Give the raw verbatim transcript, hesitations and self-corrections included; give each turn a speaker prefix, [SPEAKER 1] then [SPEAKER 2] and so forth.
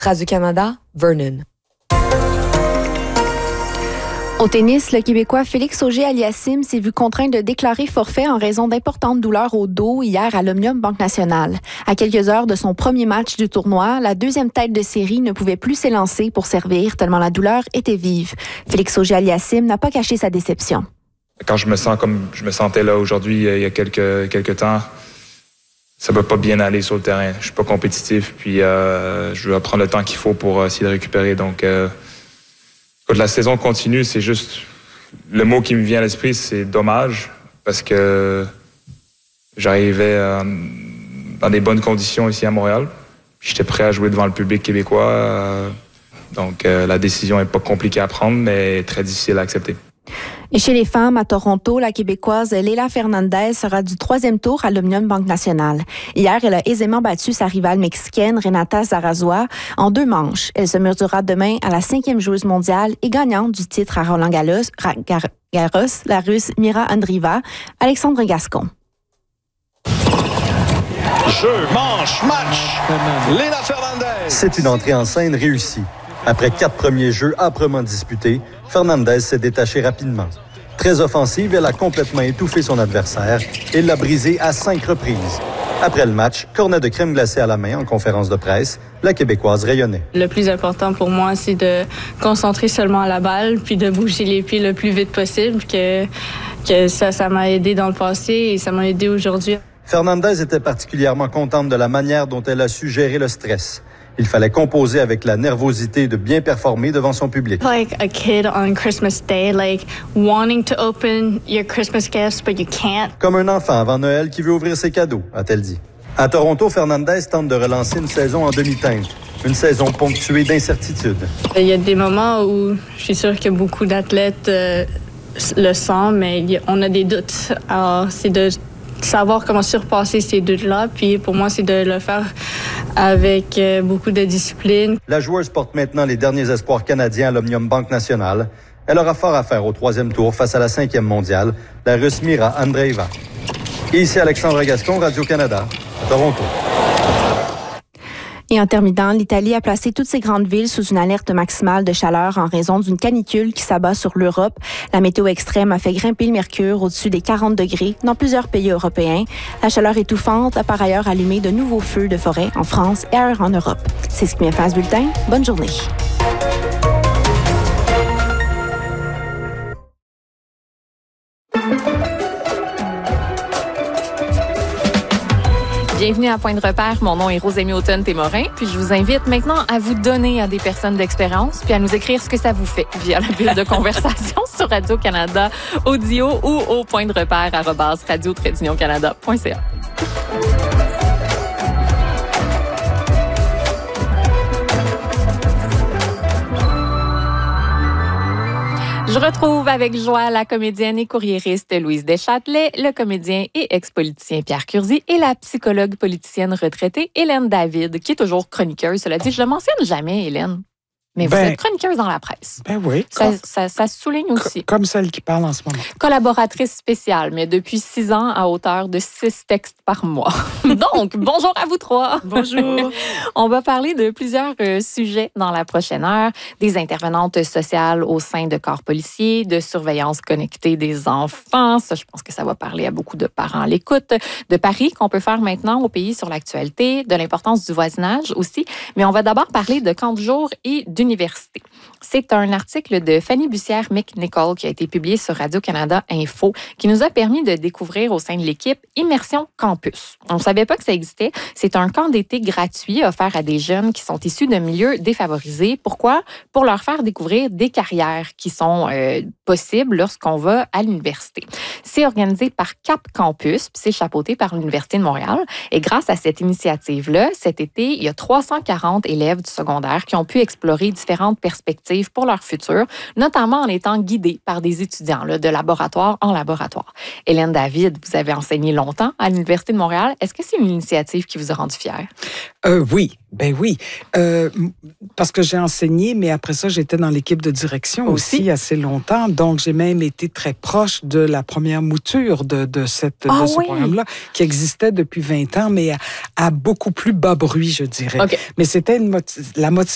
[SPEAKER 1] Radio-Canada, Vernon.
[SPEAKER 2] Au tennis, le Québécois Félix Auger-Aliassime s'est vu contraint de déclarer forfait en raison d'importantes douleurs au dos hier à l'Omnium Banque Nationale. À quelques heures de son premier match du tournoi, la deuxième tête de série ne pouvait plus s'élancer pour servir tellement la douleur était vive. Félix Auger-Aliassime n'a pas caché sa déception.
[SPEAKER 3] Quand je me sens comme je me sentais là aujourd'hui, il y a quelques, quelques temps, ça ne peut pas bien aller sur le terrain. Je suis pas compétitif, puis euh, je dois prendre le temps qu'il faut pour essayer de récupérer. Donc, euh, quand la saison continue, c'est juste... Le mot qui me vient à l'esprit, c'est dommage, parce que j'arrivais euh, dans des bonnes conditions ici à Montréal. J'étais prêt à jouer devant le public québécois. Euh, donc, euh, la décision n'est pas compliquée à prendre, mais très difficile à accepter.
[SPEAKER 2] Et chez les femmes, à Toronto, la Québécoise Leila Fernandez sera du troisième tour à l'Omnium Banque Nationale. Hier, elle a aisément battu sa rivale mexicaine Renata Zarazua en deux manches. Elle se mesurera demain à la cinquième joueuse mondiale et gagnante du titre à Roland Garros, la Russe Mira Andreeva, Alexandre Gascon.
[SPEAKER 4] Jeu, manche, match, Leila Fernandez.
[SPEAKER 5] C'est une entrée en scène réussie. Après quatre premiers jeux âprement disputés, Fernandez s'est détachée rapidement. Très offensive, elle a complètement étouffé son adversaire et l'a brisé à cinq reprises. Après le match, cornet de crème glacée à la main en conférence de presse, la Québécoise rayonnait.
[SPEAKER 6] Le plus important pour moi, c'est de concentrer seulement à la balle puis de bouger les pieds le plus vite possible. Que, que ça, ça m'a aidé dans le passé et ça m'a aidé aujourd'hui.
[SPEAKER 5] Fernandez était particulièrement contente de la manière dont elle a su gérer le stress. Il fallait composer avec la nervosité de bien performer devant son public.
[SPEAKER 6] Like a kid on Christmas Day, like wanting to open your Christmas gifts, but you can't.
[SPEAKER 5] Comme un enfant avant Noël qui veut ouvrir ses cadeaux, a-t-elle dit. À Toronto, Fernandez tente de relancer une saison en demi-teinte. Une saison ponctuée d'incertitudes.
[SPEAKER 6] Il y a des moments où je suis sûre que beaucoup d'athlètes euh, le sentent, mais on a des doutes. Alors, c'est de savoir comment surpasser ces doutes-là. Puis pour moi, c'est de le faire avec euh, beaucoup de discipline.
[SPEAKER 5] La joueuse porte maintenant les derniers espoirs canadiens à l'Omnium Banque Nationale. Elle aura fort à faire au troisième tour face à la cinquième mondiale, la Russe Mira Andreeva. Et ici Alexandre Gascon, Radio-Canada, Toronto.
[SPEAKER 2] Et en terminant, l'Italie a placé toutes ses grandes villes sous une alerte maximale de chaleur en raison d'une canicule qui s'abat sur l'Europe. La météo extrême a fait grimper le mercure au-dessus des quarante degrés dans plusieurs pays européens. La chaleur étouffante a par ailleurs allumé de nouveaux feux de forêt en France et ailleurs en Europe. C'est ce qui met fin à ce bulletin. Bonne journée.
[SPEAKER 7] Bienvenue à Point de repère. Mon nom est Rosémie Automne-Témorin. Puis je vous invite maintenant à vous donner à des personnes d'expérience puis à nous écrire ce que ça vous fait via la bulle de conversation sur Radio-Canada Audio ou au point de repère arobase radio tiret union canada point c a. Je retrouve avec joie la comédienne et courriériste Louise Deschâtelet, le comédien et ex-politicien Pierre Curzi et la psychologue politicienne retraitée Hélène David, qui est toujours chroniqueuse. Cela dit, je le mentionne jamais, Hélène. Mais vous
[SPEAKER 8] ben,
[SPEAKER 7] êtes chroniqueuse dans la presse.
[SPEAKER 8] Ben oui.
[SPEAKER 7] Ça,
[SPEAKER 8] Comme,
[SPEAKER 7] ça, ça se souligne aussi.
[SPEAKER 8] Comme celle qui parle en ce moment.
[SPEAKER 7] Collaboratrice spéciale, mais depuis six ans à hauteur de six textes par mois. Donc, bonjour à vous trois.
[SPEAKER 8] Bonjour.
[SPEAKER 7] On va parler de plusieurs euh, sujets dans la prochaine heure. Des intervenantes sociales au sein de corps policiers, de surveillance connectée des enfants. Ça, je pense que ça va parler à beaucoup de parents à l'écoute. De paris qu'on peut faire maintenant au pays sur l'actualité, de l'importance du voisinage aussi. Mais on va d'abord parler de camp de jour et de d'université. C'est un article de Fanny Bussière-McNichol qui a été publié sur Radio-Canada Info qui nous a permis de découvrir au sein de l'équipe Immersion Campus. On ne savait pas que ça existait. C'est un camp d'été gratuit offert à des jeunes qui sont issus de milieux défavorisés. Pourquoi? Pour leur faire découvrir des carrières qui sont euh, possibles lorsqu'on va à l'université. C'est organisé par Cap Campus, puis c'est chapeauté par l'Université de Montréal. Et grâce à cette initiative-là, cet été, il y a trois cent quarante élèves du secondaire qui ont pu explorer différentes perspectives pour leur futur, notamment en étant guidés par des étudiants là, de laboratoire en laboratoire. Hélène David, vous avez enseigné longtemps à l'Université de Montréal. Est-ce que c'est une initiative qui vous a rendu fière?
[SPEAKER 8] Euh, oui, ben oui. Euh, parce que j'ai enseigné, mais après ça, j'étais dans l'équipe de direction aussi, aussi assez longtemps. Donc, j'ai même été très proche de la première mouture de, de, cette,
[SPEAKER 7] ah,
[SPEAKER 8] de ce
[SPEAKER 7] oui.
[SPEAKER 8] programme-là, qui existait depuis vingt ans, mais à, à beaucoup plus bas bruit, je dirais.
[SPEAKER 7] Okay.
[SPEAKER 8] Mais c'était une moti- la motivation